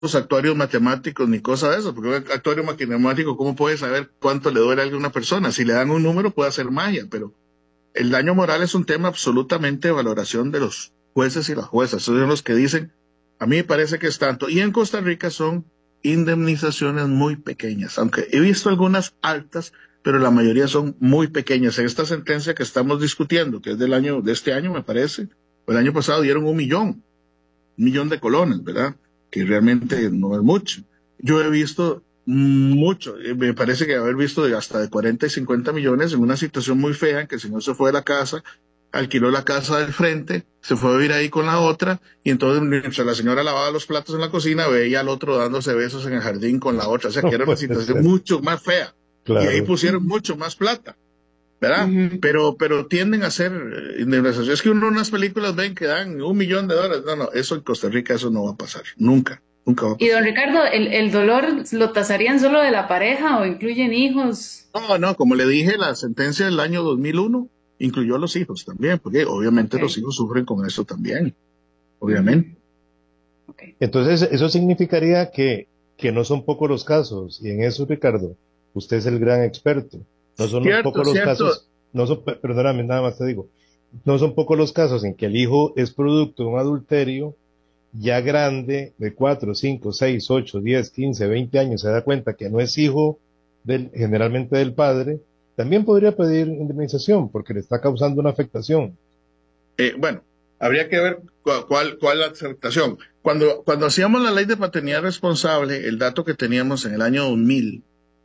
actuarios matemáticos ni cosas de eso, porque un actuario matemático, ¿cómo puede saber cuánto le duele a alguna persona? Si le dan un número puede hacer magia, pero el daño moral es un tema absolutamente de valoración de los jueces y las juezas. Esos son los que dicen, a mí me parece que es tanto. Y en Costa Rica son indemnizaciones muy pequeñas, aunque he visto algunas altas, pero la mayoría son muy pequeñas. En esta sentencia que estamos discutiendo, que es de este año, me parece, o el año pasado dieron 1 millón de colones, ¿verdad? Que realmente no es mucho. Yo he visto mucho, me parece que haber visto hasta de 40 y 50 millones en una situación muy fea en que el señor se fue de la casa, alquiló la casa del frente, se fue a vivir ahí con la otra, y entonces mientras la señora lavaba los platos en la cocina, veía al otro dándose besos en el jardín con la otra, o sea que No era una puede situación ser. mucho más fea, y ahí Claro. pusieron mucho más plata. ¿Verdad? Ujú. Pero tienden a ser indemnizaciones. Es que uno en unas películas ven que dan $1 millón. No, eso en Costa Rica eso no va a pasar. Nunca, nunca va a Y pasar. don Ricardo, ¿el dolor lo tasarían solo de la pareja o incluyen hijos? No, como le dije, la sentencia del año 2001 incluyó a los hijos también, porque obviamente los Ok. hijos sufren con eso también, Ujú. obviamente. Ok. Entonces, eso significaría que no son pocos los casos, y en eso, Ricardo, usted es el gran experto. No son los Cierto, pocos los cierto. casos, no son, perdóname, nada más te digo, no son pocos los casos en que el hijo es producto de un adulterio ya grande, de 4, 5, 6, 8, 10, 15, 20 años, se da cuenta que no es hijo generalmente del padre, también podría pedir indemnización porque le está causando una afectación. Bueno, habría que ver cuál la aceptación. Cuando hacíamos la ley de paternidad responsable, el dato que teníamos en el año 2000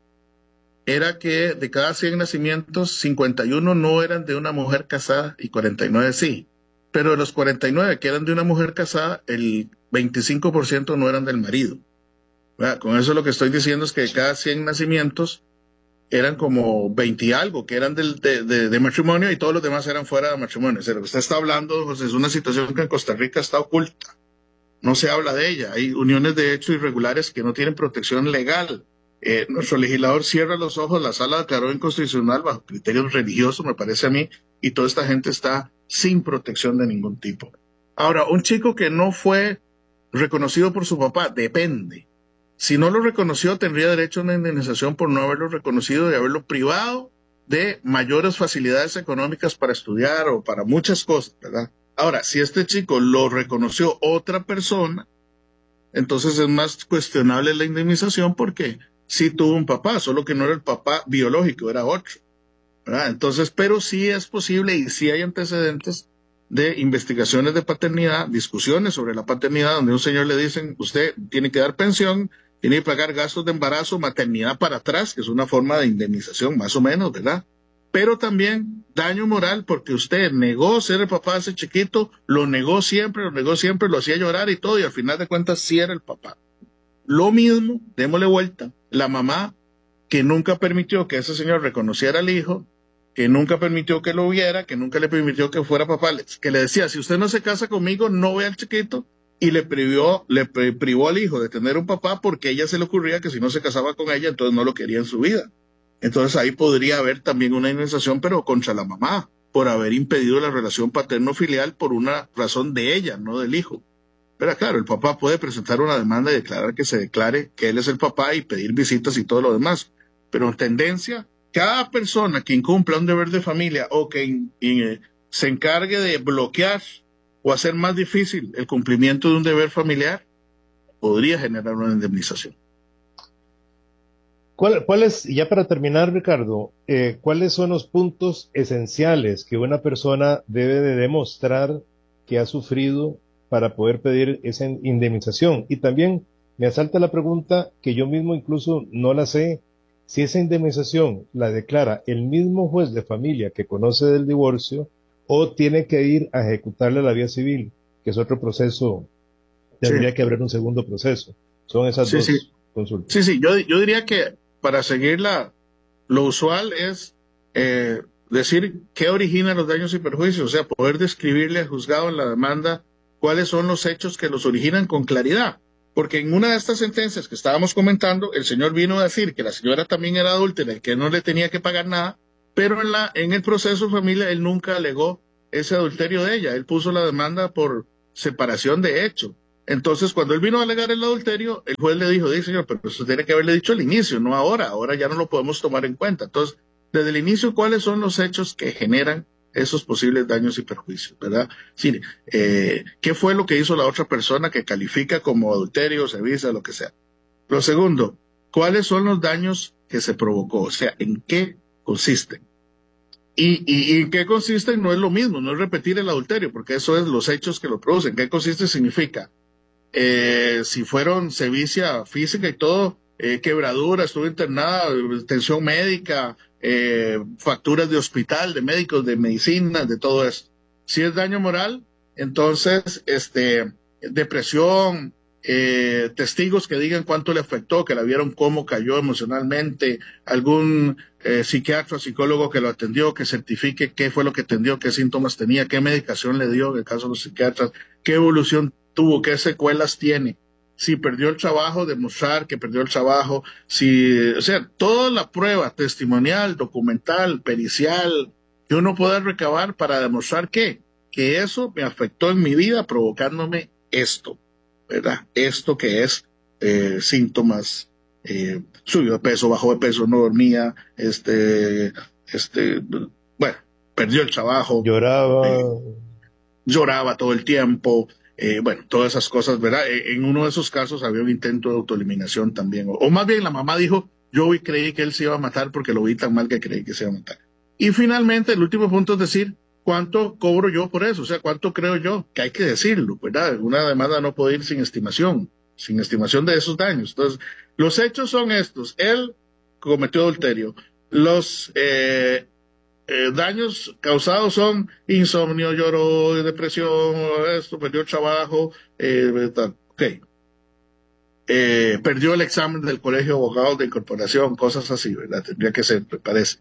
era que de cada 100 nacimientos, 51 no eran de una mujer casada y 49 sí. Pero de los 49 que eran de una mujer casada, el 25% no eran del marido. ¿Verdad? Con eso lo que estoy diciendo es que de cada 100 nacimientos eran como 20 y algo que eran de matrimonio y todos los demás eran fuera de matrimonio. O sea, lo que usted está hablando, José, es una situación que en Costa Rica está oculta. No se habla de ella. Hay uniones de hecho irregulares que no tienen protección legal. Nuestro legislador cierra los ojos, la sala declaró inconstitucional bajo criterios religiosos, me parece a mí, y toda esta gente está sin protección de ningún tipo. Ahora, un chico que no fue reconocido por su papá, depende. Si no lo reconoció, tendría derecho a una indemnización por no haberlo reconocido y haberlo privado de mayores facilidades económicas para estudiar o para muchas cosas, ¿verdad? Ahora, si este chico lo reconoció otra persona, entonces es más cuestionable la indemnización porque sí tuvo un papá, solo que no era el papá biológico, era otro, ¿verdad? Entonces, pero sí es posible y sí hay antecedentes de investigaciones de paternidad, discusiones sobre la paternidad, donde a un señor le dicen, usted tiene que dar pensión, tiene que pagar gastos de embarazo, maternidad para atrás, que es una forma de indemnización más o menos, ¿verdad? Pero también daño moral porque usted negó ser el papá de ese chiquito, lo negó siempre, lo hacía llorar y todo, y al final de cuentas sí era el papá. Lo mismo, démosle vuelta, la mamá que nunca permitió que ese señor reconociera al hijo, que nunca permitió que lo viera, que nunca le permitió que fuera papá, que le decía, si usted no se casa conmigo, no vea al chiquito, y privó al hijo de tener un papá porque a ella se le ocurría que si no se casaba con ella, entonces no lo quería en su vida. Entonces ahí podría haber también una indemnización, pero contra la mamá, por haber impedido la relación paterno-filial por una razón de ella, no del hijo. Pero claro, el papá puede presentar una demanda y declarar que se declare que él es el papá y pedir visitas y todo lo demás. Pero en tendencia, cada persona que incumpla un deber de familia o que se encargue de bloquear o hacer más difícil el cumplimiento de un deber familiar, podría generar una indemnización. Ya para terminar, Ricardo, cuáles son los puntos esenciales que una persona debe de demostrar que ha sufrido para poder pedir esa indemnización? Y también me asalta la pregunta que yo mismo incluso no la sé, si esa indemnización la declara el mismo juez de familia que conoce del divorcio o tiene que ir a ejecutarle la vía civil, que es otro proceso, Sí, tendría que haber un segundo proceso. Son esas sí, sí. dos consultas. Sí, sí, yo diría que para seguir lo usual es decir qué origina los daños y perjuicios, o sea, poder describirle al juzgado en la demanda cuáles son los hechos que los originan con claridad. Porque en una de estas sentencias que estábamos comentando, el señor vino a decir que la señora también era adúltera y que no le tenía que pagar nada, pero en el proceso de familia él nunca alegó ese adulterio de ella, él puso la demanda por separación de hecho. Entonces, cuando él vino a alegar el adulterio, el juez le dijo, señor, pero eso tiene que haberle dicho al inicio, no ahora. Ahora ya no lo podemos tomar en cuenta. Entonces, desde el inicio, ¿cuáles son los hechos que generan esos posibles daños y perjuicios, verdad? Sí, ¿qué fue lo que hizo la otra persona que califica como adulterio, sevicia, lo que sea? Lo segundo, ¿cuáles son los daños que se provocó? O sea, ¿en qué consisten? Y en qué consisten no es lo mismo, no es repetir el adulterio, porque eso es los hechos que lo producen. ¿Qué consiste? Significa, si fueron sevicia física y todo, quebradura, estuvo internada, atención médica, facturas de hospital, de médicos, de medicinas, de todo eso. Si es daño moral, entonces, depresión, testigos que digan cuánto le afectó, que la vieron cómo cayó emocionalmente, algún psiquiatra o psicólogo que lo atendió, que certifique qué fue lo que atendió, qué síntomas tenía, qué medicación le dio, en el caso de los psiquiatras, qué evolución tuvo, qué secuelas tiene. Si perdió el trabajo, demostrar que perdió el trabajo, o sea, toda la prueba testimonial, documental, pericial, que uno pueda recabar para demostrar que eso me afectó en mi vida provocándome esto, ¿verdad? Esto que es síntomas, subió de peso, bajó de peso, no dormía, bueno, perdió el trabajo. Lloraba todo el tiempo. Bueno, todas esas cosas, ¿verdad? En uno de esos casos había un intento de autoeliminación también. O más bien la mamá dijo, yo creí que él se iba a matar porque lo vi tan mal que creí que se iba a matar. Y finalmente, el último punto es decir, ¿cuánto cobro yo por eso? O sea, ¿cuánto creo yo? Que hay que decirlo, ¿verdad? Una demanda no puede ir sin estimación de esos daños. Entonces, los hechos son estos. Él cometió adulterio. Los daños causados son insomnio, lloró, depresión, esto, perdió el trabajo, perdió el examen del colegio de abogados de incorporación, cosas así, ¿verdad? Tendría que ser, me parece.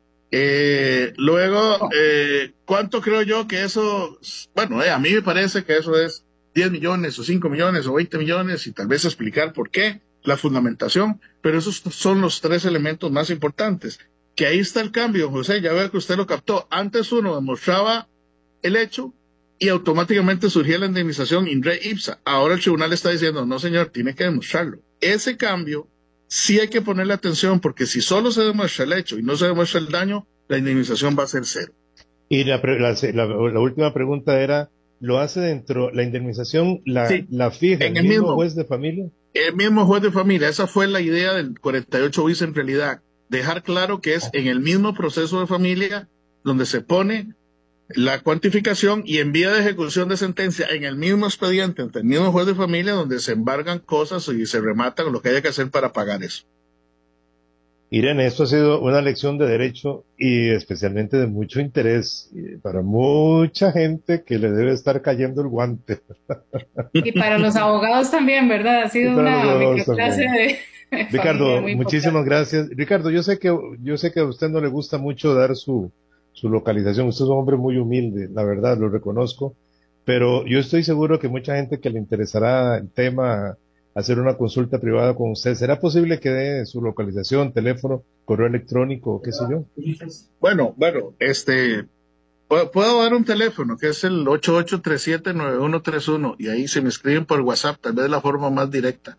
Luego, ¿cuánto creo yo que eso? Bueno, a mí me parece que eso es 10 millones o 5 millones o 20 millones y tal vez explicar por qué, la fundamentación, pero esos son los tres elementos más importantes. Que ahí está el cambio, José, ya veo que usted lo captó. Antes uno demostraba el hecho y automáticamente surgía la indemnización in re ipsa. Ahora el tribunal está diciendo, no señor, tiene que demostrarlo. Ese cambio sí hay que ponerle atención porque si solo se demuestra el hecho y no se demuestra el daño, la indemnización va a ser cero. Y la última pregunta era, ¿lo hace dentro, la indemnización la fija el mismo juez de familia? El mismo juez de familia, esa fue la idea del 48 bis en realidad. Dejar claro que es en el mismo proceso de familia donde se pone la cuantificación y en vía de ejecución de sentencia en el mismo expediente ante el mismo juez de familia donde se embargan cosas y se rematan lo que haya que hacer para pagar eso. Irene, esto ha sido una lección de derecho y especialmente de mucho interés para mucha gente que le debe estar cayendo el guante. Y para los abogados también, ¿verdad? Ha sido una microclase de... Ricardo, muchísimas gracias. Ricardo, yo sé que a usted no le gusta mucho dar su localización. Usted es un hombre muy humilde, la verdad, lo reconozco. Pero yo estoy seguro que mucha gente que le interesará el tema, hacer una consulta privada con usted. ¿Será posible que dé su localización, teléfono, correo electrónico, qué sé yo? Bueno, puedo dar un teléfono que es el 8837-9131 y ahí se me escriben por WhatsApp, tal vez la forma más directa.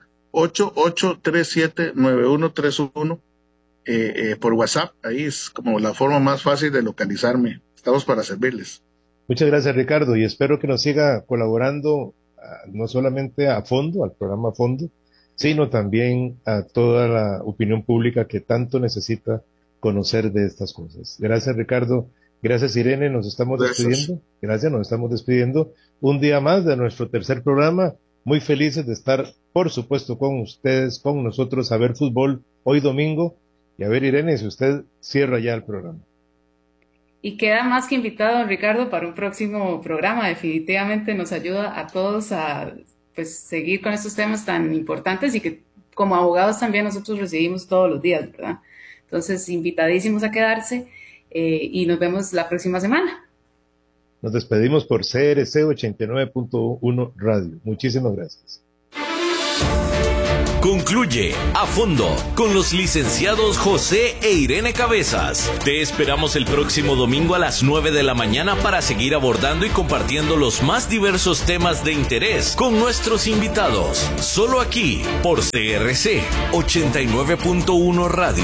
8837-9131 por WhatsApp, ahí es como la forma más fácil de localizarme. Estamos para servirles. Muchas gracias, Ricardo, y espero que nos siga colaborando no solamente a fondo, al programa a fondo, sino también a toda la opinión pública que tanto necesita conocer de estas cosas. Gracias, Ricardo. Gracias, Irene. Nos estamos despidiendo. Gracias, nos estamos despidiendo un día más de nuestro tercer programa. Muy felices de estar, por supuesto, con ustedes, con nosotros, a ver fútbol hoy domingo. Y a ver, Irene, si usted cierra ya el programa. Y queda más que invitado, don Ricardo, para un próximo programa. Definitivamente nos ayuda a todos a seguir con estos temas tan importantes y que como abogados también nosotros recibimos todos los días, ¿verdad? Entonces, invitadísimos a quedarse y nos vemos la próxima semana. Nos despedimos por CRC 89.1 Radio. Muchísimas gracias. concluye a fondo con los licenciados José e Irene Cabezas. Te esperamos el próximo domingo a las 9 de la mañana para seguir abordando y compartiendo los más diversos temas de interés con nuestros invitados. Solo aquí por CRC 89.1 Radio.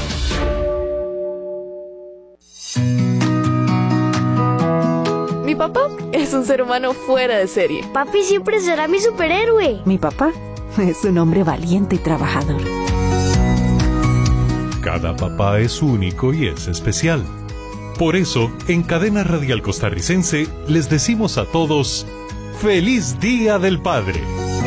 Mi papá es un ser humano fuera de serie. Papi siempre será mi superhéroe. Mi papá es un hombre valiente y trabajador. Cada papá es único y es especial. Por eso, en Cadena Radial Costarricense, les decimos a todos, ¡Feliz Día del Padre!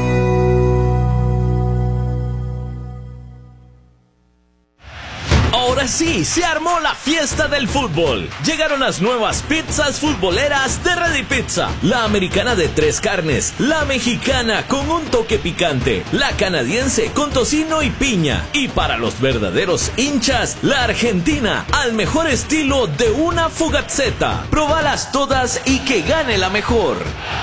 Ahora sí, se armó la fiesta del fútbol. Llegaron las nuevas pizzas futboleras de Ready Pizza. La americana de 3 carnes, la mexicana con un toque picante, la canadiense con tocino y piña. Y para los verdaderos hinchas, la argentina al mejor estilo de una Fugazzetta. Probalas todas y que gane la mejor.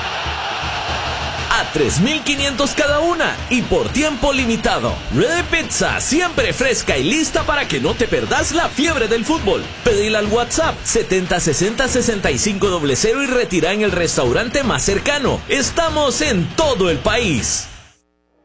A 3.500 cada una y por tiempo limitado. Ready Pizza, siempre fresca y lista para que no te perdas la fiebre del fútbol. Pedila al WhatsApp 7060-6500 y retira en el restaurante más cercano. Estamos en todo el país.